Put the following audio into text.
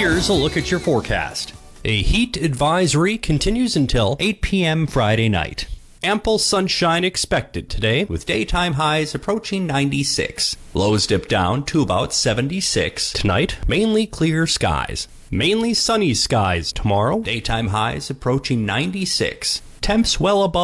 Here's a look at your forecast. A heat advisory continues until 8 p.m. Friday night. Ample sunshine expected today, with daytime highs approaching 96. Lows dip down to about 76. Tonight, mainly clear skies. Mainly sunny skies tomorrow. Daytime highs approaching 96. Temps well above